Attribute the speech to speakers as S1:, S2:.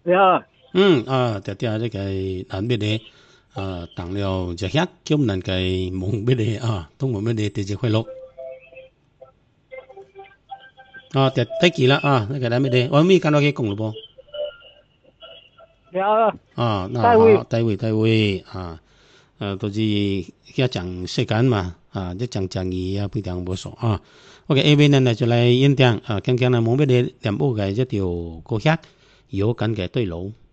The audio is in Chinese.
S1: 呀，
S2: 这个难别的当了这些叫难个梦别的都梦别的这些快乐得记了那个难别的我没看到佢讲了不
S1: 呀，
S2: 那
S1: 待会，
S2: 好待会都是一讲时間嘛一講講義不一定冇數OK A邊呢就嚟演講講講呢冇咩嘢點樣嘅一條歌曲有緊嘅對路